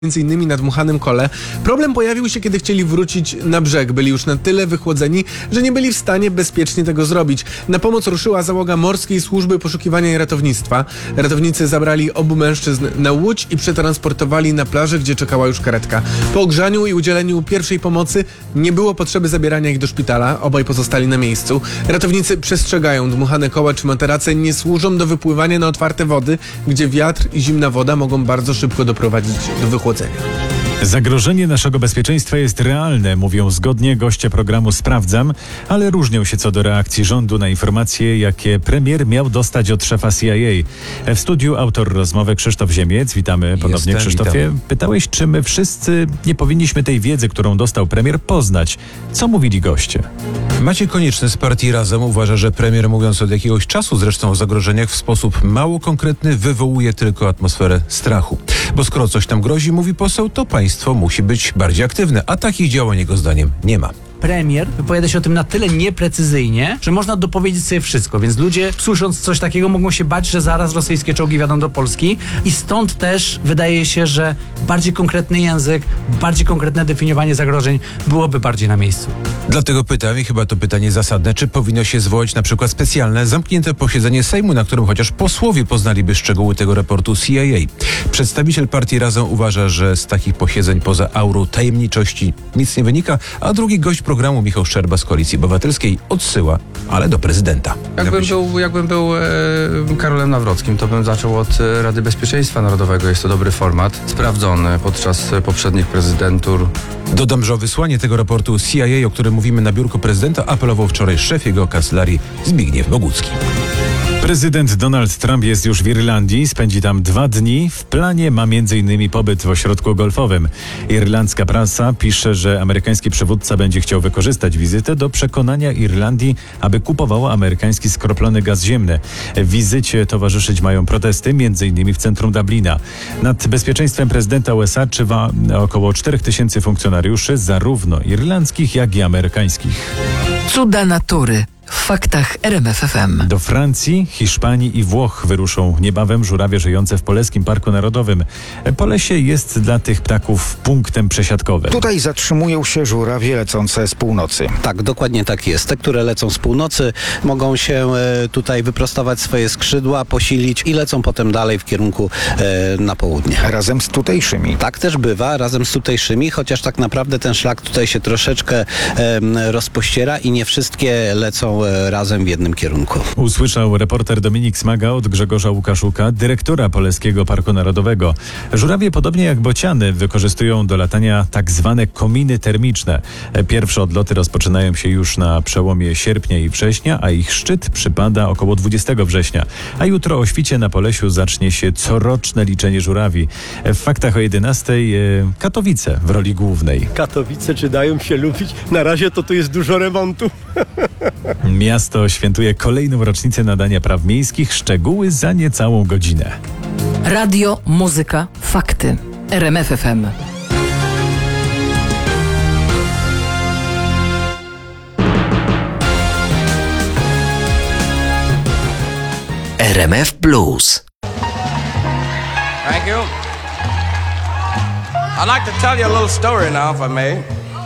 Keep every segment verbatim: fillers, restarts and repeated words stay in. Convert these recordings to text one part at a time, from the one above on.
między innymi na dmuchanym kole. Problem pojawił się, kiedy chcieli wrócić na brzeg. Byli już na tyle wychłodzeni, że nie byli w stanie bezpiecznie tego zrobić. Na pomoc ruszyła załoga Morskiej Służby Poszukiwania i Ratownictwa. Ratownicy zabrali obu mężczyzn na łódź i przetransportowali na plażę, gdzie czekała już karetka. Po ogrzaniu i udzieleniu pierwszej pomocy nie było potrzeby zabierania ich do szpitala. Obaj pozostali na miejscu. Ratownicy przestrzegają, dmuchane koła czy materace nie służą do wypływania na otwarte wody, gdzie wiatr i zimna woda mogą bardzo szybko doprowadzić do wychłodzenia. Zagrożenie naszego bezpieczeństwa jest realne, mówią zgodnie goście programu Sprawdzam, ale różnią się co do reakcji rządu na informacje, jakie premier miał dostać od szefa C I A. W studiu autor rozmowy Krzysztof Ziemiec. Witamy ponownie, Jestem, Krzysztofie. witam. Pytałeś, czy my wszyscy nie powinniśmy tej wiedzy, którą dostał premier, poznać. Co mówili goście? Maciej Konieczny z partii Razem uważa, że premier, mówiąc od jakiegoś czasu zresztą o zagrożeniach, w sposób mało konkretny wywołuje tylko atmosferę strachu. Bo skoro coś tam grozi, mówi poseł, to państwo musi być bardziej aktywne, a takich działań jego zdaniem nie ma. Premier wypowiada się o tym na tyle nieprecyzyjnie, że można dopowiedzieć sobie wszystko, więc ludzie, słysząc coś takiego, mogą się bać, że zaraz rosyjskie czołgi wjadą do Polski i stąd też wydaje się, że bardziej konkretny język, bardziej konkretne definiowanie zagrożeń byłoby bardziej na miejscu. Dlatego pytam, i chyba to pytanie zasadne, czy powinno się zwołać na przykład specjalne, zamknięte posiedzenie Sejmu, na którym chociaż posłowie poznaliby szczegóły tego raportu C I A. Przedstawiciel partii Razem uważa, że z takich posiedzeń poza aurą tajemniczości nic nie wynika, a drugi gość programu, Michał Szczerba z Koalicji Obywatelskiej, odsyła, ale do prezydenta. Jakbym był, jakbym był e, Karolem Nawrockim, to bym zaczął od e, Rady Bezpieczeństwa Narodowego. Jest to dobry format, sprawdzony podczas e, poprzednich prezydentur. Dodam, że o wysłanie tego raportu C I A, o którym mówimy na biurko prezydenta, apelował wczoraj szef jego kancelarii Zbigniew Bogucki. Prezydent Donald Trump jest już w Irlandii, spędzi tam dwa dni. W planie ma między innymi pobyt w ośrodku golfowym. Irlandzka prasa pisze, że amerykański przywódca będzie chciał wykorzystać wizytę do przekonania Irlandii, aby kupowała amerykański skroplony gaz ziemny. Wizycie towarzyszyć mają protesty, między innymi w centrum Dublina. Nad bezpieczeństwem prezydenta U S A czuwa około czterech tysięcy funkcjonariuszy, zarówno irlandzkich, jak i amerykańskich. Cuda natury. W faktach R M F F M. Do Francji, Hiszpanii i Włoch wyruszą niebawem żurawie żyjące w Poleskim Parku Narodowym. Polesie jest dla tych ptaków punktem przesiadkowym. Tutaj zatrzymują się żurawie lecące z północy. Tak, dokładnie tak jest. Te, które lecą z północy, mogą się e, tutaj wyprostować swoje skrzydła, posilić i lecą potem dalej w kierunku e, na południe. Razem z tutejszymi. Tak też bywa, razem z tutejszymi, chociaż tak naprawdę ten szlak tutaj się troszeczkę e, rozpościera i nie wszystkie lecą razem w jednym kierunku. Usłyszał reporter Dominik Smaga od Grzegorza Łukaszuka, dyrektora Poleskiego Parku Narodowego. Żurawie, podobnie jak bociany, wykorzystują do latania tak zwane kominy termiczne. Pierwsze odloty rozpoczynają się już na przełomie sierpnia i września, a ich szczyt przypada około dwudziestego września. A jutro o świcie na Polesiu zacznie się coroczne liczenie żurawi. W faktach o jedenastej e, Katowice w roli głównej. Katowice czy dają się lubić? Na razie to tu jest dużo remontu. Miasto świętuje kolejną rocznicę nadania praw miejskich. Szczegóły za niecałą godzinę. Radio, muzyka, fakty. R M F F M. R M F Blues. Thank you. I'd like to tell you a little story now, if I may.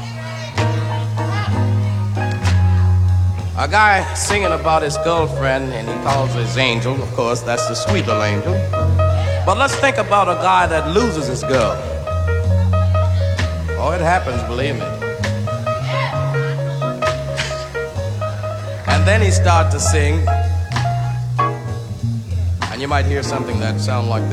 A guy singing about his girlfriend, and he calls her his angel. Of course, that's the sweet little angel. But let's think about a guy that loses his girl. Oh, it happens, believe me. And then he starts to sing, and you might hear something that sounds like this.